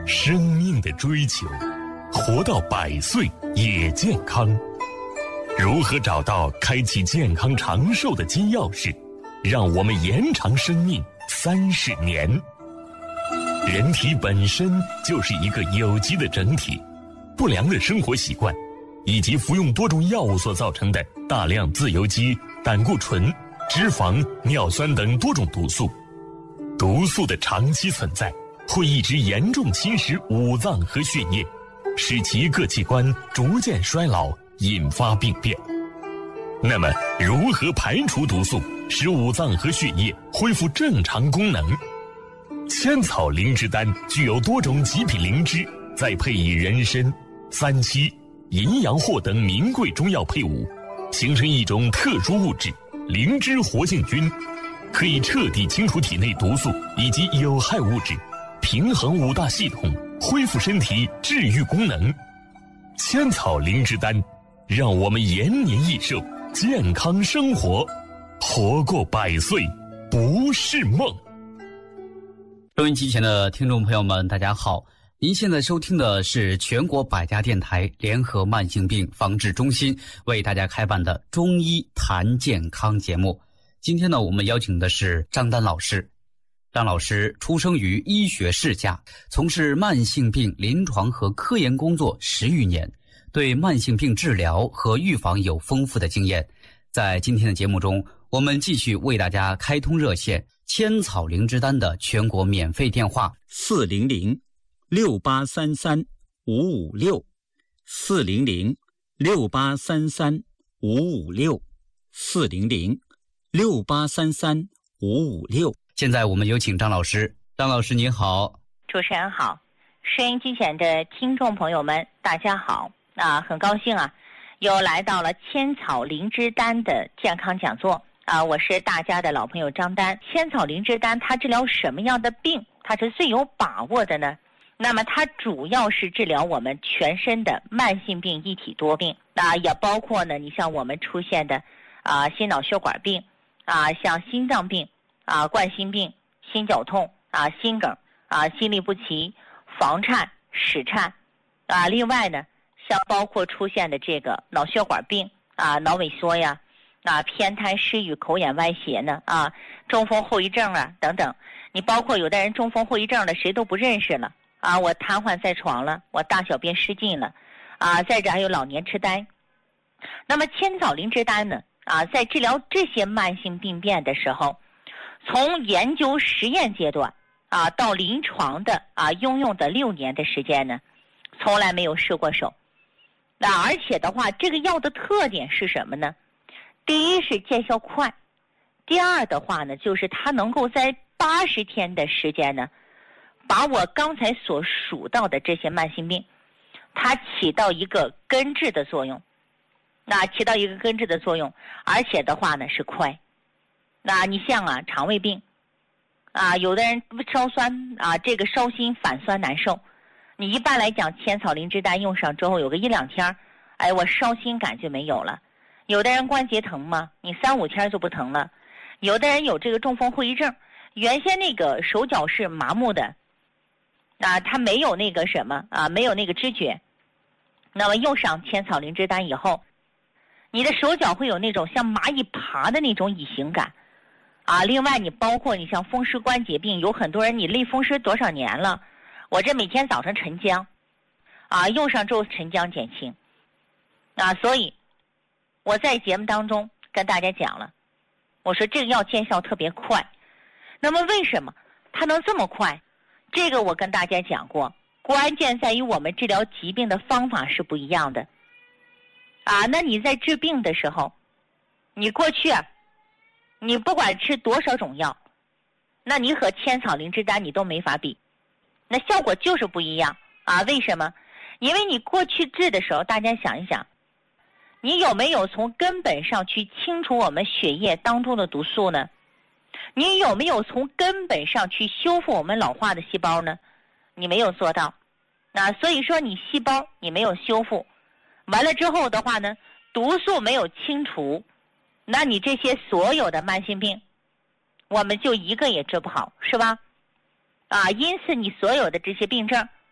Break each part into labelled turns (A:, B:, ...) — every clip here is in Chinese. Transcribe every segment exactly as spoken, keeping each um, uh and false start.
A: 生命的追求，活到百岁也健康。如何找到开启健康长寿的金钥匙，让我们延长生命三十年？人体本身就是一个有机的整体，不良的生活习惯以及服用多种药物所造成的大量自由基、胆固醇、脂肪、尿酸等多种毒素，毒素的长期存在会一直严重侵蚀五脏和血液，使其各器官逐渐衰老，引发病变。那么如何排除毒素，使五脏和血液恢复正常功能？千草灵芝丹具有多种极品灵芝，再配以人参、三七、淫羊藿等名贵中药配伍，形成一种特殊物质灵芝活性菌，可以彻底清除体内毒素以及有害物质，平衡五大系统，恢复身体治愈功能。千草灵芝丹让我们延年益寿，健康生活，活过百岁不是梦。
B: 收音机前的听众朋友们，大家好，您现在收听的是全国百家电台联合慢性病防治中心为大家开办的中医谈健康节目。今天呢，我们邀请的是张丹老师。张老师出生于医学世家，从事慢性病临床和科研工作十余年，对慢性病治疗和预防有丰富的经验。在今天的节目中，我们继续为大家开通热线千草灵芝丹的全国免费电话
C: 四零零六八三三五五六四零零六八三三五五六四零零六八三三五五六。
B: 现在我们有请张老师。张老师您好。
D: 主持人好，收音机前的听众朋友们大家好啊，很高兴啊，又来到了千草灵芝丹的健康讲座啊，我是大家的老朋友张丹。千草灵芝丹它治疗什么样的病它是最有把握的呢？那么它主要是治疗我们全身的慢性病一体多病，那也包括呢，你像我们出现的啊心脑血管病啊，像心脏病啊、冠心病、心绞痛啊、心梗啊、心律不齐、房颤、室颤啊，另外呢，像包括出现的这个脑血管病啊、脑萎缩呀、啊偏瘫、失语、口眼歪斜呢啊、中风后遗症啊等等。你包括有的人中风后遗症的谁都不认识了啊，我瘫痪在床了，我大小便失禁了啊，再者还有老年痴呆。那么千草灵芝丹呢啊，在治疗这些慢性病变的时候，从研究实验阶段啊到临床的啊应用的六年的时间呢，从来没有失过手。那而且的话，这个药的特点是什么呢？第一是见效快，第二的话呢，就是它能够在八十天的时间呢，把我刚才所数到的这些慢性病，它起到一个根治的作用。那起到一个根治的作用，而且的话呢是快。那你像啊肠胃病啊，有的人烧酸啊，这个烧心反酸难受，你一般来讲千草灵芝丹用上之后有个一两天，哎，我烧心感就没有了。有的人关节疼嘛，你三五天就不疼了。有的人有这个中风后遗症，原先那个手脚是麻木的啊，他没有那个什么啊，没有那个知觉。那么用上千草灵芝丹以后，你的手脚会有那种像蚂蚁爬的那种乙型感啊。另外你包括你像风湿关节病，有很多人你类风湿多少年了，我这每天早上晨姜啊，用上之后晨姜减轻啊。所以我在节目当中跟大家讲了，我说这个药见效特别快。那么为什么它能这么快？这个我跟大家讲过，关键在于我们治疗疾病的方法是不一样的啊。那你在治病的时候，你过去啊，你不管吃多少种药，那你和千草灵芝丹你都没法比，那效果就是不一样啊。为什么？因为你过去治的时候，大家想一想，你有没有从根本上去清除我们血液当中的毒素呢？你有没有从根本上去修复我们老化的细胞呢？你没有做到。那所以说你细胞你没有修复，完了之后的话呢，毒素没有清除，那你这些所有的慢性病我们就一个也治不好，是吧？啊，因此你所有的这些病症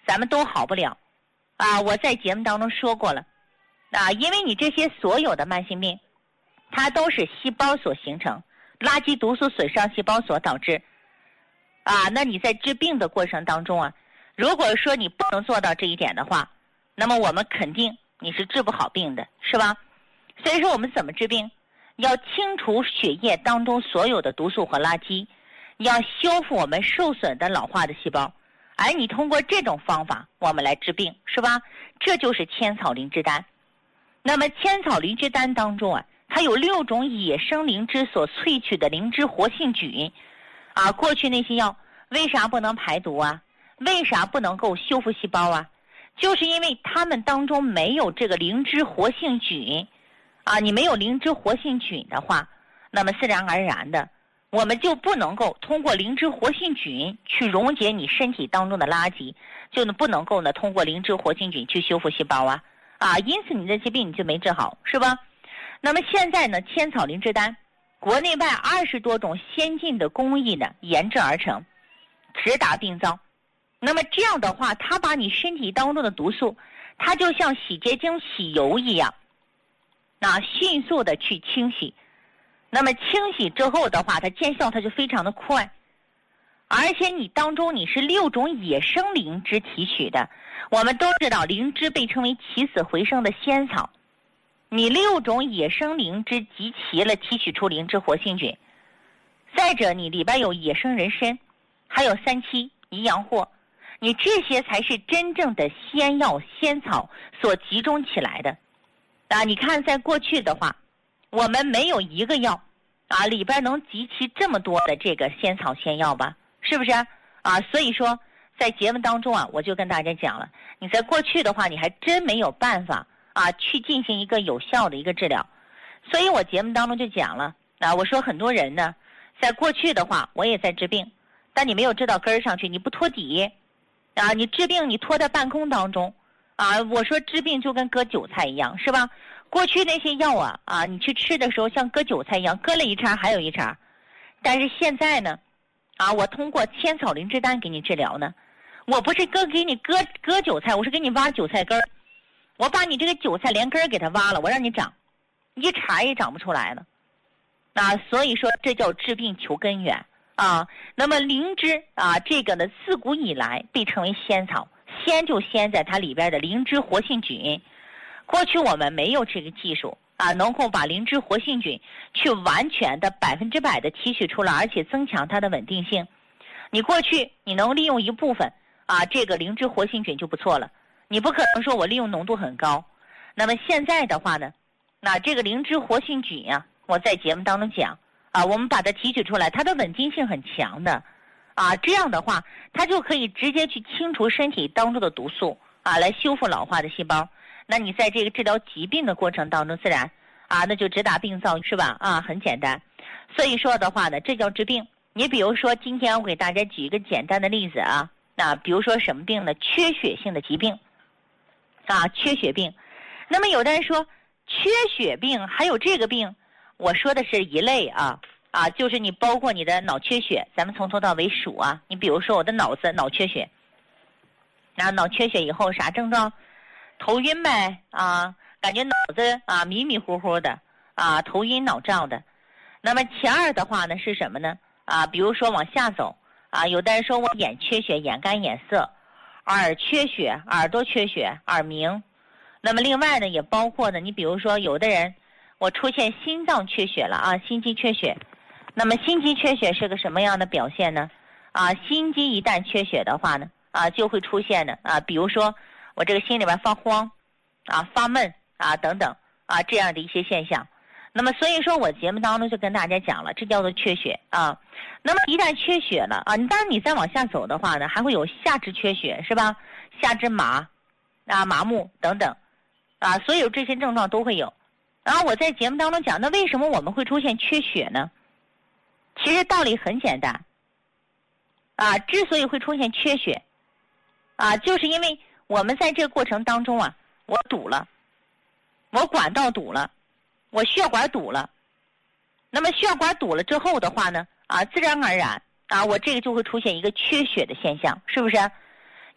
D: 咱们都好不了啊！我在节目当中说过了啊，因为你这些所有的慢性病，它都是细胞所形成，垃圾毒素损伤细胞所导致啊。那你在治病的过程当中啊，如果说你不能做到这一点的话，那么我们肯定你是治不好病的，是吧？所以说我们怎么治病？要清除血液当中所有的毒素和垃圾，要修复我们受损的老化的细胞，而你通过这种方法我们来治病，是吧？这就是千草灵芝丹。那么千草灵芝丹当中啊，它有六种野生灵芝所萃取的灵芝活性菌啊。过去那些药为啥不能排毒啊？为啥不能够修复细胞啊？就是因为它们当中没有这个灵芝活性菌啊。你没有灵芝活性菌的话，那么自然而然的我们就不能够通过灵芝活性菌去溶解你身体当中的垃圾，就不能够呢通过灵芝活性菌去修复细胞啊啊，因此你这些病你就没治好，是吧？那么现在呢，千草灵芝丹国内外二十多种先进的工艺呢研制而成，直达病灶。那么这样的话，它把你身体当中的毒素，它就像洗洁精洗油一样，啊，迅速的去清洗。那么清洗之后的话，它见效它就非常的快，而且你当中你是六种野生灵芝提取的。我们都知道灵芝被称为起死回生的仙草，你六种野生灵芝集齐了，提取出灵芝活性菌。再者你里边有野生人参，还有三七、宜阳藿，你这些才是真正的仙药仙草所集中起来的啊！你看在过去的话，我们没有一个药啊里边能集齐这么多的这个仙草仙药吧，是不是啊？所以说在节目当中啊，我就跟大家讲了，你在过去的话你还真没有办法啊去进行一个有效的一个治疗。所以我节目当中就讲了啊，我说很多人呢在过去的话我也在治病，但你没有治到根儿上去，你不托底啊，你治病你拖在半空当中啊。我说治病就跟割韭菜一样，是吧？过去那些药啊啊，你去吃的时候像割韭菜一样，割了一茬还有一茬。但是现在呢啊，我通过千草灵芝丹给你治疗呢，我不是割给你割割韭菜，我是给你挖韭菜根儿。我把你这个韭菜连根儿给它挖了，我让你长一茬也长不出来了啊。所以说这叫治病求根源啊。那么灵芝啊，这个呢自古以来被称为仙草，仙就仙在它里边的灵芝活性菌。过去我们没有这个技术啊，能够把灵芝活性菌去完全的百分之百的提取出来，而且增强它的稳定性。你过去你能利用一部分啊，这个灵芝活性菌就不错了，你不可能说我利用浓度很高。那么现在的话呢，那这个灵芝活性菌啊，我在节目当中讲啊，我们把它提取出来，它的稳定性很强的啊，这样的话它就可以直接去清除身体当中的毒素啊，来修复老化的细胞。那你在这个治疗疾病的过程当中，自然啊那就直达病灶，是吧？啊，很简单。所以说的话呢，这叫治病。你比如说今天我给大家举一个简单的例子啊，那比如说什么病呢？缺血性的疾病啊，缺血病。那么有的人说缺血病还有这个病，我说的是一类啊啊，就是你包括你的脑缺血，咱们从头到尾数啊。你比如说我的脑子脑缺血，然后脑缺血以后啥症状？头晕呗啊，感觉脑子啊迷迷糊糊的啊，头晕脑胀的。那么其二的话呢是什么呢？啊，比如说往下走啊，有的人说我眼缺血，眼干眼涩，耳缺血，耳朵缺血，耳鸣。那么另外呢也包括呢，你比如说有的人我出现心脏缺血了啊，心肌缺血。那么心肌缺血是个什么样的表现呢？啊，心肌一旦缺血的话呢啊，就会出现的啊，比如说我这个心里边发慌啊，发闷啊等等啊，这样的一些现象。那么所以说我节目当中就跟大家讲了，这叫做缺血啊。那么一旦缺血了啊，你当然你再往下走的话呢，还会有下肢缺血，是吧？下肢麻啊、麻木等等啊，所有这些症状都会有。然后我在节目当中讲，那为什么我们会出现缺血呢？其实道理很简单啊，之所以会出现缺血啊，就是因为我们在这个过程当中啊，我堵了，我管道堵了，我血管堵了。那么血管堵了之后的话呢，啊，自然而然啊，我这个就会出现一个缺血的现象，是不是？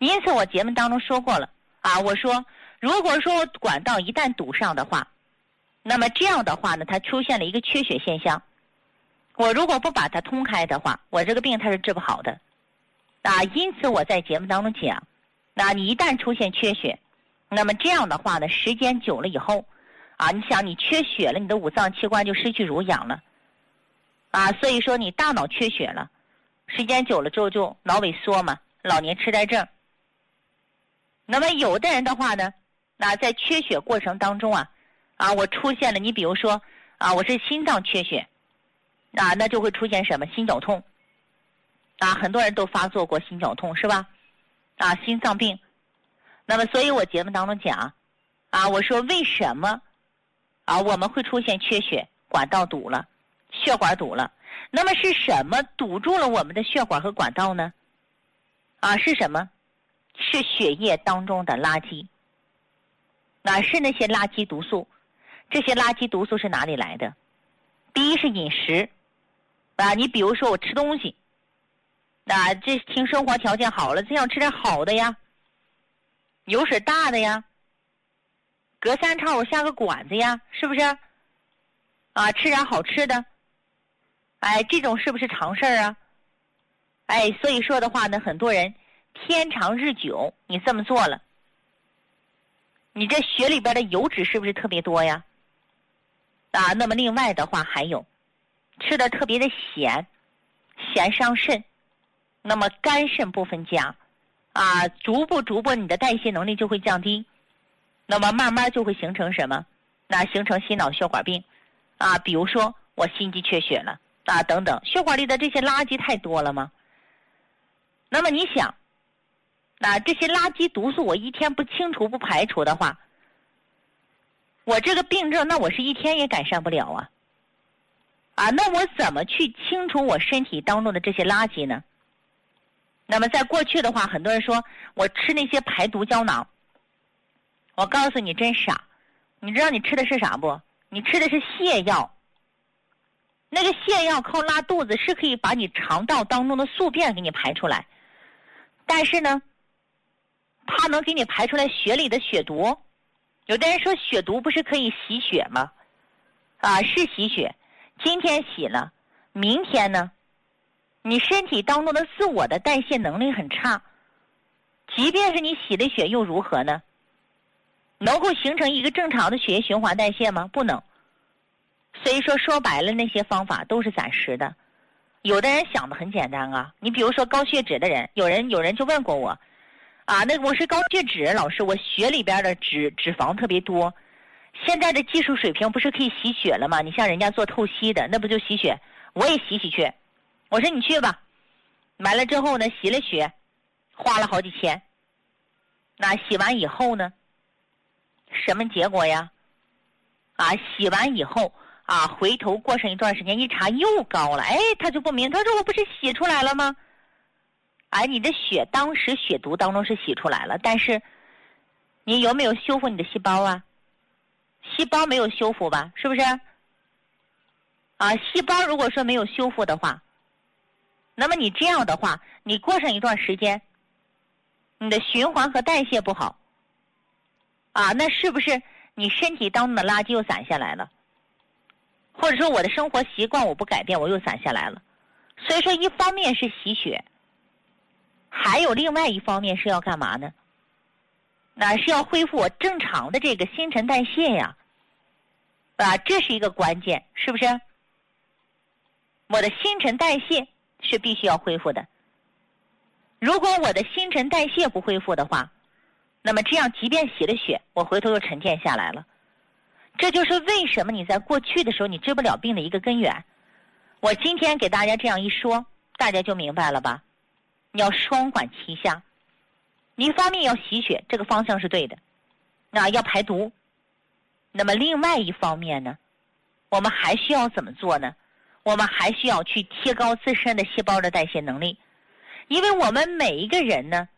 D: 因此我节目当中说过了啊，我说如果说管道一旦堵上的话，那么这样的话呢，它出现了一个缺血现象。我如果不把它通开的话，我这个病它是治不好的啊。因此我在节目当中讲，那你一旦出现缺血，那么这样的话呢，时间久了以后啊，你想你缺血了，你的五脏器官就失去濡养了啊，所以说你大脑缺血了，时间久了之后就脑萎缩嘛，老年痴呆症。那么有的人的话呢，那在缺血过程当中啊，啊，我出现了，你比如说啊，我是心脏缺血，啊，那就会出现什么心绞痛，啊，很多人都发作过心绞痛是吧？啊，心脏病。那么，所以我节目当中讲，啊，我说为什么啊我们会出现缺血，管道堵了，血管堵了？那么是什么堵住了我们的血管和管道呢？啊，是什么？是血液当中的垃圾，那是那些垃圾毒素。这些垃圾毒素是哪里来的？第一是饮食，啊，你比如说我吃东西，啊，这听生活条件好了，就想吃点好的呀，油水大的呀，隔三差五下个馆子呀，是不是？啊，吃点好吃的，哎，这种是不是常事儿啊？哎，所以说的话呢，很多人天长日久，你这么做了，你这血里边的油脂是不是特别多呀？啊，那么另外的话还有，吃的特别的咸，咸伤肾，那么肝肾不分家，啊，逐步逐步你的代谢能力就会降低，那么慢慢就会形成什么？那形成心脑血管病，啊，比如说我心肌缺血了，啊，等等，血管里的这些垃圾太多了吗？那么你想，那这些垃圾毒素我一天不清除不排除的话，我这个病症那我是一天也改善不了啊。啊，那我怎么去清除我身体当中的这些垃圾呢？那么在过去的话，很多人说我吃那些排毒胶囊，我告诉你真傻，你知道你吃的是啥不？你吃的是泻药。那个泻药靠拉肚子是可以把你肠道当中的宿便给你排出来，但是呢，它能给你排出来血里的血毒。有的人说血毒不是可以洗血吗？啊，是洗血，今天洗了，明天呢，你身体当中的自我的代谢能力很差，即便是你洗了血又如何呢？能够形成一个正常的血液循环代谢吗？不能。所以说说白了，那些方法都是暂时的。有的人想的很简单啊，你比如说高血脂的人，有人有人就问过我，啊，那我是高血脂，老师，我血里边的脂脂肪特别多，现在的技术水平不是可以洗血了吗？你像人家做透析的，那不就洗血？我也洗洗去。我说你去吧，完了之后呢，洗了血，花了好几千。那洗完以后呢，什么结果呀？啊，洗完以后啊，回头过上一段时间一查又高了，哎，他就不明，他说我不是洗出来了吗？哎，你的血当时血毒当中是洗出来了，但是你有没有修复你的细胞啊？细胞没有修复吧，是不是？啊，细胞如果说没有修复的话，那么你这样的话，你过上一段时间，你的循环和代谢不好，啊，那是不是你身体当中的垃圾又攒下来了？或者说我的生活习惯我不改变，我又攒下来了。所以说一方面是洗血，还有另外一方面是要干嘛呢？那是要恢复我正常的这个新陈代谢呀，啊，这是一个关键，是不是？我的新陈代谢是必须要恢复的。如果我的新陈代谢不恢复的话，那么这样即便洗了血，我回头又沉淀下来了。这就是为什么你在过去的时候你治不了病的一个根源。我今天给大家这样一说，大家就明白了吧？你要双管齐下，你一方面要洗血，这个方向是对的，那要排毒。那么另外一方面呢，我们还需要怎么做呢？我们还需要去提高自身的细胞的代谢能力，因为我们每一个人呢，